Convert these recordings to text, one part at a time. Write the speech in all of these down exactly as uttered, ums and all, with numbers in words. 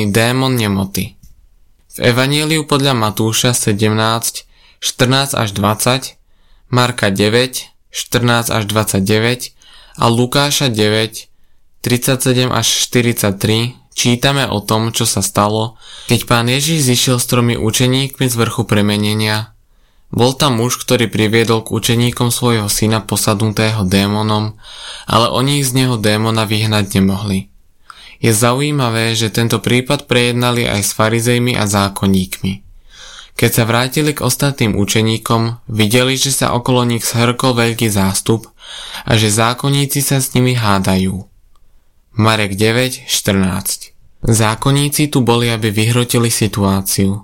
nazvaný démon nemoty. V Evanjeliu podľa Matúša sedemnásť, štrnásť až dvadsať, Marka deväť, štrnásť až dvadsaťdeväť a Lukáša deväť, tridsaťsedem až štyridsaťtri čítame o tom, čo sa stalo, keď Pán Ježiš zišiel s tromi učeníkmi z vrchu premenenia. Bol tam muž, ktorý priviedol k učeníkom svojho syna posadnutého démonom, ale oni z neho démona vyhnať nemohli. Je zaujímavé, že tento prípad prejednali aj s farizejmi a zákonníkmi. Keď sa vrátili k ostatným učeníkom, videli, že sa okolo nich zhrkol veľký zástup a že zákonníci sa s nimi hádajú. Marek deväť, štrnásť. Zákonníci tu boli, aby vyhrotili situáciu.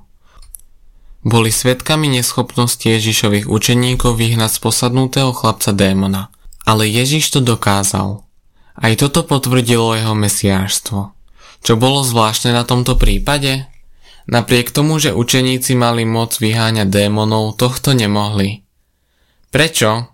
Boli svedkami neschopnosti Ježišových učeníkov vyhnať z posadnutého chlapca démona. Ale Ježiš to dokázal. Aj toto potvrdilo jeho mesiášstvo. Čo bolo zvláštne na tomto prípade? Napriek tomu, že učeníci mali moc vyháňať démonov, tohto nemohli. Prečo?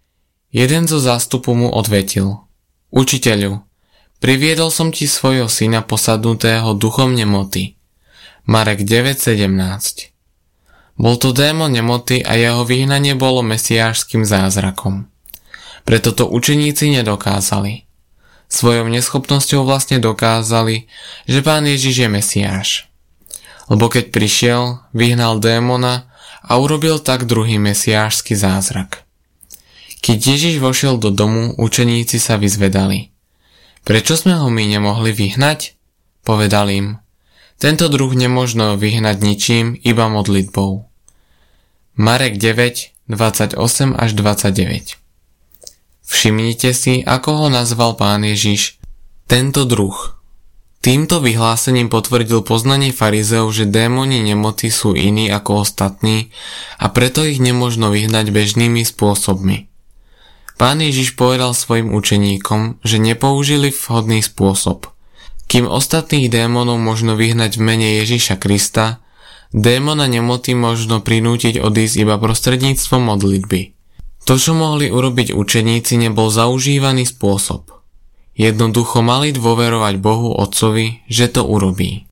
Jeden zo zástupu mu odvetil: Učiteľu, priviedol som ti svojho syna posadnutého duchom nemoty. Marek deväť, sedemnásť. Bol to démon nemoty a jeho vyhnanie bolo mesiášskym zázrakom. Preto to učeníci nedokázali. Svojou neschopnosťou vlastne dokázali, že Pán Ježiš je Mesiáš. Lebo keď prišiel, vyhnal démona a urobil tak druhý mesiášsky zázrak. Keď Ježiš vošiel do domu, učeníci sa vyzvedali: Prečo sme ho my nemohli vyhnať? Povedal im: Tento druh nemožno vyhnať ničím, iba modlitbou. Marek deväť, dvadsaťosem až dvadsaťdeväť. Všimnite si, ako ho nazval Pán Ježiš tento druh. Týmto vyhlásením potvrdil poznanie farizeov, že démoni nemoty sú iní ako ostatní a preto ich nemožno vyhnať bežnými spôsobmi. Pán Ježiš povedal svojim učeníkom, že nepoužili vhodný spôsob. Kým ostatných démonov možno vyhnať v mene Ježiša Krista, démona nemoty možno prinútiť odísť iba prostredníctvom modlitby. To, čo mohli urobiť učeníci, nebol zaužívaný spôsob. Jednoducho mali dôverovať Bohu Otcovi, že to urobí.